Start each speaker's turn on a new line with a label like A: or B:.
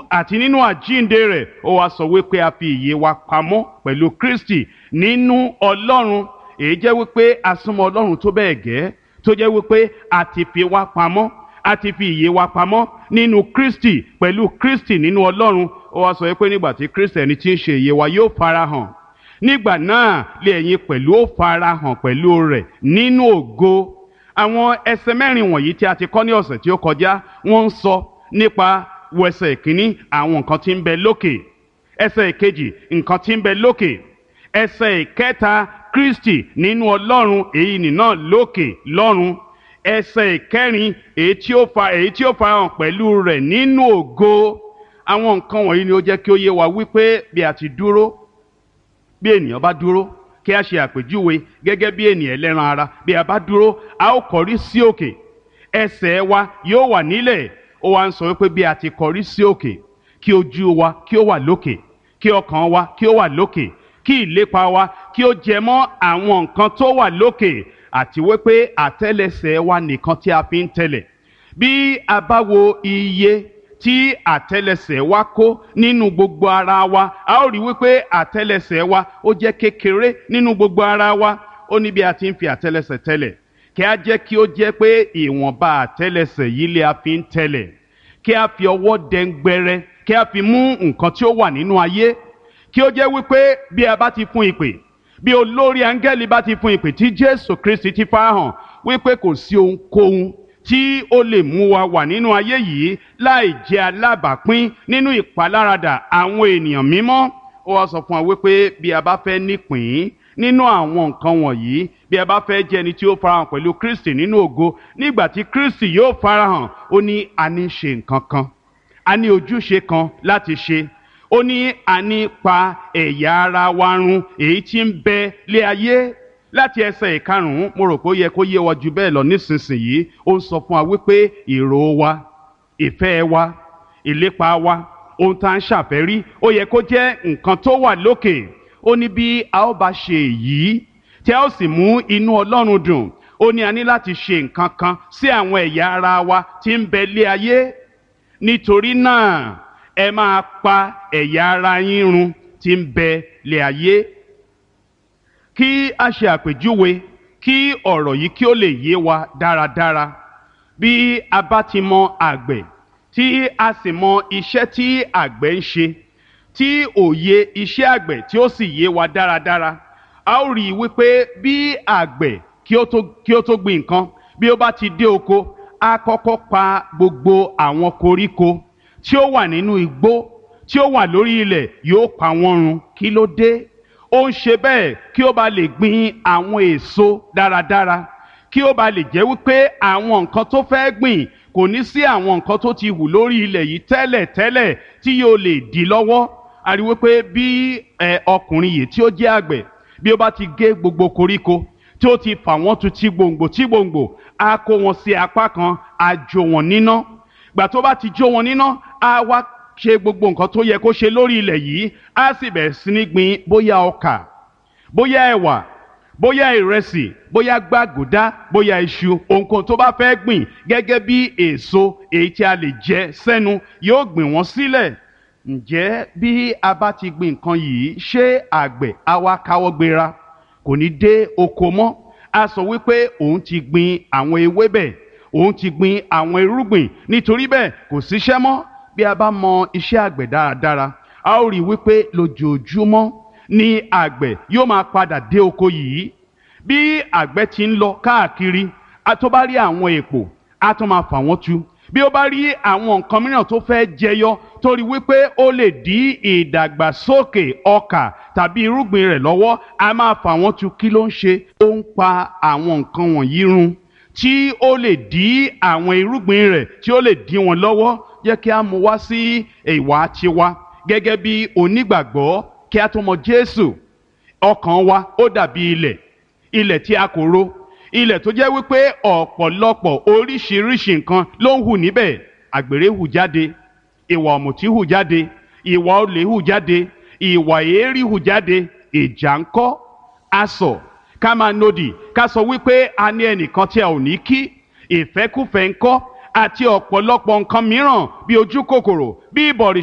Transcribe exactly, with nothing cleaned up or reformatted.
A: àti nínú àjíǹde rẹ̀ ó wá sọ wípé a fi ìyè wa pamọ́ pẹ̀lú Kristi nínú Ọlọ́run. Èyí jẹ́ wípé a súnmọ́ Ọlọ́run tó bẹ́ẹ̀ gẹ́ tó jẹ́ wípé a ti fi wa pamọ́ a ti fi ìyè wa pamọ́ nínú Kristi pẹ̀lú Kristi nínú Ọlọ́run. Ó wá sọ wípé nígbà tí Kristi ẹni tí ń ṣe ìyè wa yóò farahàn, nígbà náà lé ẹ̀yin pẹ̀lú ó farahàn pẹ̀lú rẹ̀ nínú ògo. Àwọn ẹsẹ̀ mẹ́rin wọ̀nyí tí a ti kọ́ ní ọ̀sẹ̀ tí ó kọjá wọ́n ń sọ nípa ẹsẹ̀ ìkíní àwọn nǹkan tí ń bẹ lókè, ẹsẹ̀ ìkejì nǹkan tí ń bẹ lókè, ẹsẹ̀ ìkẹta Kristi nínú Ọlọ́run èyí nìna lókè lọ́run, ẹsẹ̀ ìkẹrin èyí tí ó fa èyí tí ó farahàn pẹ̀lú rẹ̀ nínú ògo. Àwọn nǹkan wọ̀nyí ni ó jẹ́ kí ó yé wa wípé bí a ti dúró, bí ènìyàn bá dúró, kí a ṣe àpèjúwe gẹ́gẹ́ bí ènìyàn ẹlẹ́ran ara, bí a bá dúró a ó kọrí sí òkè, ẹsẹ̀ wa yóò wà nílẹ̀. Ó wá ń sọ wípé bí a ti kọrí sí òkè, kí ojú wa kí ó wà lókè, kí ọkàn wa kí ó wà lókè, kí ìlépa wa kí ó jẹ mọ́ àwọn nǹkan tó wà lókè, àti wípé àtẹ́lẹsẹ̀ wa nìkan tí a fi ń tẹ̀lẹ̀. Bí a bá wo iye tí àtẹ́lẹsẹ̀ wa kó nínú gbogbo ara wa, a ó rí wípé àtẹ́lẹsẹ̀ wa ó jẹ́ kékeré nínú gbogbo ara wa. Ó ní bí a ti ń fi àtẹ́lẹsẹ̀ tẹ̀lẹ̀, kí a jẹ́ kí ó jẹ́ pé ìwọ̀nba àtẹ́lẹsẹ̀ yìí lé a fi ń tẹ̀lẹ̀, kí a fi ọwọ́ dẹ́ngbẹrẹ, kí a fi mú nǹkan tí ó wà nínú ayé, kí ó jẹ́ wípé bí a bá ti fún ìpè, bí olórí áńgẹ́lì bá ti fún ìpè tí Jésù Kristi ti farahàn wípé kò sí ohunkóhun tí ó lè mú wa wà nínú ayé yìí láì jẹ́ alábàápín nínú ìpaláradà àwọn ènìyàn mímọ́. Ó wá sọ fún wa wípé bí a bá fẹ́ nípìn nínú àwọn nǹkan wọ̀nyí, bí a bá fẹ́ jẹ́ ẹni tí ó farahàn pẹ̀lú Kristi nínú ògo, nígbà tí Kristi yóò farahàn, ó ní a ní ṣe nǹkan kan, a ní ojúṣe kan láti ṣe. Ó ní a ní pa ẹ̀yà ara wa run èyí tí ń bẹ lé ayé. Láti ẹsẹ̀ ìkarùn-ún mo rò pé ó yẹ kó yé wa jù bẹ́ẹ̀ lọ nísinsìnyí. Ó ń sọ fún wa wípé èrò wa, ìfẹ́ wa, ìlépa wa, ohun tá à ń ṣàfẹ́rí ó yẹ kó jẹ́ nǹkan tó wà lókè. Ó ní bí a ó bá ṣe èyí tí a ó sì mú inú Ọlọ́run dùn, ó ní a ní láti ṣe nǹkan kan sí àwọn ẹ̀yà ara wa tí ń bẹ lé ayé. Nítorí náà ẹ máa pa ẹ̀yà ara yín run tí ń bẹ lé ayé. Kí a ṣe àpèjúwe kí ọ̀rọ̀ yìí kí ó lè yé wa dáradára. Bí a bá ti mọ àgbẹ̀ tí a sì mọ iṣẹ́ tí àgbẹ̀ ń ṣe, tí òye iṣẹ́ àgbẹ̀ tí ó sì yé wa dáradára, a ó rí i wípé bí àgbẹ̀ kí ó tó kí ó tó gbin nǹkan, bí ó bá ti dé oko, a kọ́kọ́ pa gbogbo àwọn koríko tí ó wà nínú igbó tí ó wà lórí ilẹ̀, yóò pa wọ́n run. Kí ló dé? Ó ń ṣe bẹ́ẹ̀ kí ó bá lè gbin àwọn èso dáradára, kí ó bá lè jẹ́ wípé àwọn nǹkan tó fẹ́ gbìn kò ní sí àwọn nǹkan tó ti hù lórí ilẹ̀ yìí tẹ́lẹ̀ tẹ́lẹ̀ tí yóò lè dí lọ́wọ́. A rí wípé bí ọkùnrin yìí tí ó jẹ́ àgbẹ̀, bí ó bá ti gé gbogbo koríko tí ó ti fà wọ́n tu tí gbòǹgbò tí gbòǹgbò, á kó wọn sí apá kan, á jó wọn níná. Gbà tó bá ti jó wọn níná, á wá ṣe gbogbo nǹkan tó yẹ kó ṣe lórí ilẹ̀ yìí, á sì bẹ̀rẹ̀ sí ní gbin bóyá ọkà, bóyá ẹ̀wà, bóyá ìrẹsì, bóyá gbàgùdá, bóyá iṣu, ohunkóhun tó bá fẹ́ gbìn gẹ́gẹ́ bí èso èyí tí a lè jẹ sẹ́nu, yóò gbìn wọ́n sílẹ̀. Ǹjẹ́ bí a bá ti gbin nǹkan yìí, ṣé àgbẹ̀ á wá káwọ́ gbéra, kò ní dé oko mọ́? A sọ wípé òun ti gbin àwọn ewébẹ̀, òun ti gbin àwọn irúgbìn, nítorí bẹ́ẹ̀ kò síṣẹ́ mọ́. Bí a bá mọ iṣẹ́ àgbẹ̀ dáradára, a ó rí wípé lójoojúmọ́ ni àgbẹ̀ yóò máa padà dé oko yìí. Bí àgbẹ̀ ti ń lọ káàkiri, a tó bá rí àwọn èpò, a tó máa fà wọ́n tu. Bí ó bá rí àwọn nǹkan mìíràn tó fẹ́ jẹyọ, tó rí wípé ó lè dí ìdàgbàsókè ọkà tàbí irúgbìn rẹ̀ lọ́wọ́, a máa fà wọ́n tu. Kí ló ń ṣe? Ó ń pa àwọn nǹkan wọ̀nyí run tí ó lè dí àwọn irúgbìn rẹ̀, tí ó lè dí wọn lọ́wọ́. Jẹ́ kí a mú wá sí ìwà tiwa gẹ́gẹ́ bí onígbàgbọ́. Kí a tó mọ Jésù, ọkàn wa ó dàbí ilẹ̀, ilẹ̀ tí a kò ro, ilẹ̀ tó jẹ́ wípé ọ̀pọ̀lọpọ̀ oríṣiríṣi nǹkan ló ń hù níbẹ̀. Àgbèrè hù jáde, ìwà ọ̀mùtí hù jáde, ìwà olè hù jáde, ìwà èérí hù jáde. Ìjà ńkọ́? Asọ̀, ká máa nodì, ká sọ wípé a ní ẹnìkan tí a ò ní kí. Ìfẹ́kúfẹ̀ẹ́ ńkọ́? Àti ọ̀pọ̀lọpọ̀ nǹkan mìíràn bí ojú kòkòrò, bí ìbọ̀rìṣà.